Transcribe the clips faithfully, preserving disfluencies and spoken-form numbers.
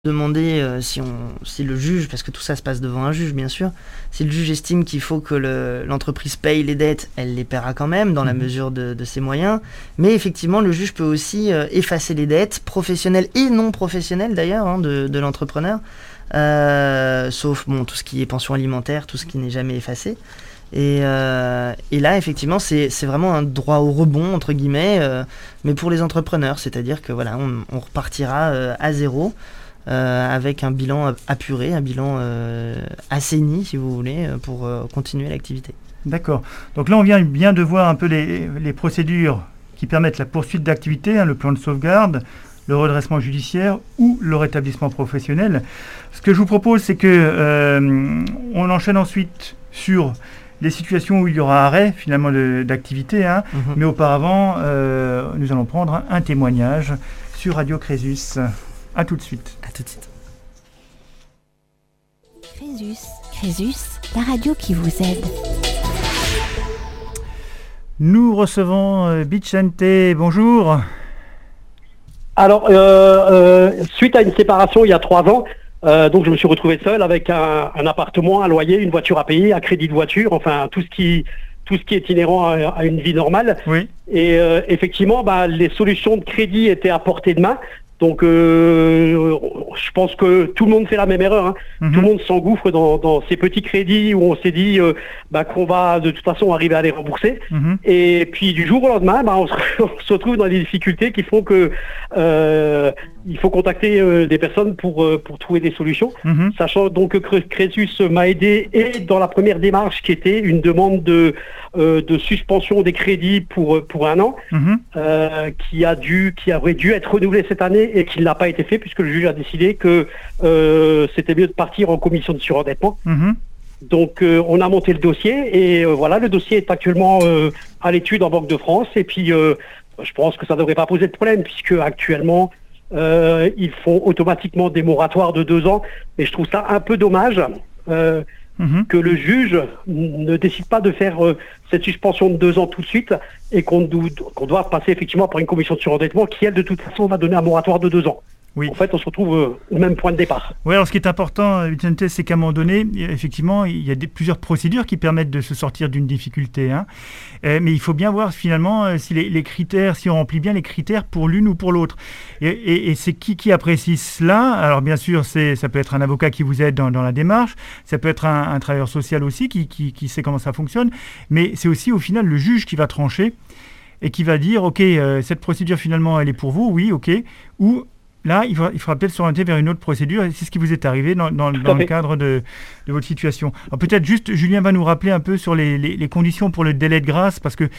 Demander euh, si, on, si le juge, parce que tout ça se passe devant un juge bien sûr, si le juge estime qu'il faut que le, l'entreprise paye les dettes, elle les paiera quand même dans mmh. la mesure de, de ses moyens, mais effectivement le juge peut aussi euh, effacer les dettes professionnelles et non professionnelles d'ailleurs hein, de, de l'entrepreneur, euh, sauf bon, tout ce qui est pension alimentaire, tout ce qui n'est jamais effacé. Et, euh, et là, effectivement, c'est, c'est vraiment un droit au rebond, entre guillemets, euh, mais pour les entrepreneurs, c'est-à-dire que voilà, on, on repartira euh, à zéro. Euh, avec un bilan apuré, un bilan euh, assaini, si vous voulez, pour euh, continuer l'activité. D'accord. Donc là, on vient bien de voir un peu les, les procédures qui permettent la poursuite d'activité, hein, le plan de sauvegarde, le redressement judiciaire ou le rétablissement professionnel. Ce que je vous propose, c'est que euh, on enchaîne ensuite sur les situations où il y aura arrêt finalement de, d'activité, hein, mm-hmm. mais auparavant, euh, nous allons prendre un, un témoignage sur Radio Crésus. A tout de suite. À tout de suite. Crésus, Crésus, la radio qui vous aide. Nous recevons euh, Vicente. Bonjour. Alors, euh, euh, suite à une séparation il y a trois ans, euh, donc je me suis retrouvé seul avec un, un appartement, un loyer, une voiture à payer, un crédit de voiture, enfin tout ce qui tout ce qui est inhérent à, à une vie normale. Oui. Et euh, effectivement, bah, les solutions de crédit étaient à portée de main. Donc, euh, je pense que tout le monde fait la même erreur. Hein. Mm-hmm. Tout le monde s'engouffre dans, dans ces petits crédits où on s'est dit euh, bah, qu'on va de toute façon arriver à les rembourser. Mm-hmm. Et puis du jour au lendemain, bah, on, se, on se retrouve dans des difficultés qui font que euh, il faut contacter euh, des personnes pour euh, pour trouver des solutions. Mm-hmm. Sachant donc que Crésus m'a aidé et dans la première démarche qui était une demande de euh, de suspension des crédits pour pour un an, mm-hmm. euh, qui a dû qui aurait dû être renouvelé cette année et qui ne l'a pas été fait puisque le juge a décidé que euh, c'était mieux de partir en commission de surendettement. Mmh. Donc euh, on a monté le dossier et euh, voilà, le dossier est actuellement euh, à l'étude en Banque de France et puis euh, je pense que ça ne devrait pas poser de problème puisque actuellement euh, ils font automatiquement des moratoires de deux ans et je trouve ça un peu dommage euh, mmh. que le juge ne décide pas de faire euh, cette suspension de deux ans tout de suite et qu'on, do- qu'on doit passer effectivement par une commission de surendettement qui, elle, de toute façon, va donner un moratoire de deux ans. Oui. En fait, on se retrouve euh, au même point de départ. Oui, alors ce qui est important, Vicente, c'est qu'à un moment donné, effectivement, il y a des, plusieurs procédures qui permettent de se sortir d'une difficulté. Hein. Euh, mais il faut bien voir finalement euh, si les, les critères, si on remplit bien les critères pour l'une ou pour l'autre. Et, et, et c'est qui qui apprécie cela ? Alors bien sûr, c'est, ça peut être un avocat qui vous aide dans, dans la démarche, ça peut être un, un travailleur social aussi qui, qui, qui sait comment ça fonctionne, mais c'est aussi au final le juge qui va trancher et qui va dire, ok, euh, cette procédure finalement, elle est pour vous, oui, ok, ou là, il faudra, il faudra peut-être s'orienter vers une autre procédure, et c'est ce qui vous est arrivé dans, dans, dans le cadre de, de votre situation. Alors peut-être juste, Julien va nous rappeler un peu sur les, les, les conditions pour le délai de grâce, parce que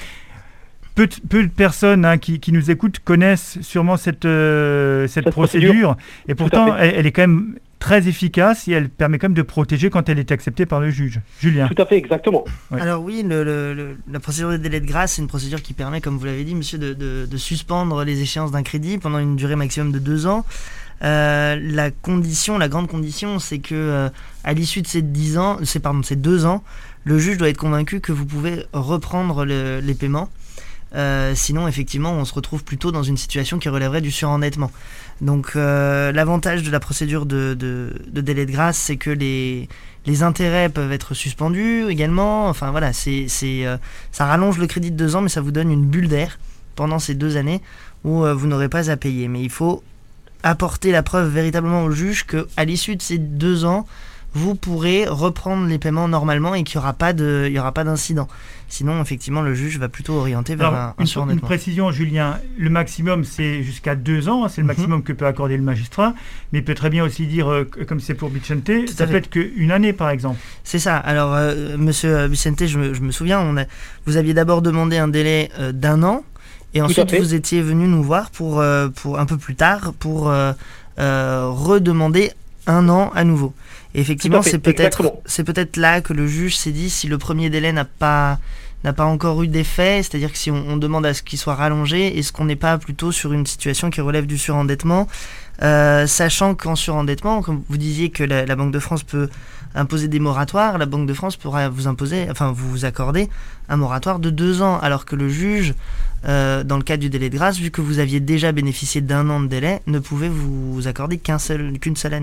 peu de, peu de personnes hein, qui, qui nous écoutent connaissent sûrement cette, euh, cette, cette procédure, procédure, et pourtant, elle, elle est quand même très efficace et elle permet quand même de protéger quand elle est acceptée par le juge. Julien. Tout à fait, exactement. Oui. Alors oui, le, le, le, la procédure de délai de grâce, c'est une procédure qui permet, comme vous l'avez dit, monsieur, de, de, de suspendre les échéances d'un crédit pendant une durée maximum de deux ans. Euh, la condition, la grande condition, c'est que euh, à l'issue de ces dix ans, c'est pardon, ces deux ans, le juge doit être convaincu que vous pouvez reprendre le, les paiements. Euh, sinon, effectivement, on se retrouve plutôt dans une situation qui relèverait du surendettement. Donc, euh, l'avantage de la procédure de, de, de délai de grâce, c'est que les, les intérêts peuvent être suspendus également. Enfin, voilà, c'est, c'est, euh, ça rallonge le crédit de deux ans, mais ça vous donne une bulle d'air pendant ces deux années où euh, vous n'aurez pas à payer. Mais il faut apporter la preuve véritablement au juge qu'à l'issue de ces deux ans, vous pourrez reprendre les paiements normalement et qu'il n'y aura pas de, il y aura pas d'incident. Sinon, effectivement, le juge va plutôt orienter vers Alors, un, un surendettement. Une précision, Julien, le maximum, c'est jusqu'à deux ans, c'est le mm-hmm. maximum que peut accorder le magistrat, mais il peut très bien aussi dire, euh, comme c'est pour Vicente, Tout ça peut être qu'une année, par exemple. C'est ça. Alors, euh, monsieur Vicente, je me, je me souviens, on a, vous aviez d'abord demandé un délai euh, d'un an, et ensuite vous étiez venu nous voir pour, euh, pour un peu plus tard, pour euh, euh, redemander un an à nouveau. Et effectivement, c'est peut-être, c'est peut-être là que le juge s'est dit, si le premier délai n'a pas, n'a pas encore eu d'effet, c'est-à-dire que si on, on demande à ce qu'il soit rallongé, est-ce qu'on n'est pas plutôt sur une situation qui relève du surendettement, euh, sachant qu'en surendettement, comme vous disiez que la, la Banque de France peut imposer des moratoires, la Banque de France pourra vous imposer, enfin vous accorder un moratoire de deux ans, alors que le juge, euh, dans le cadre du délai de grâce, vu que vous aviez déjà bénéficié d'un an de délai, ne pouvait vous accorder qu'un seul, qu'une seule année.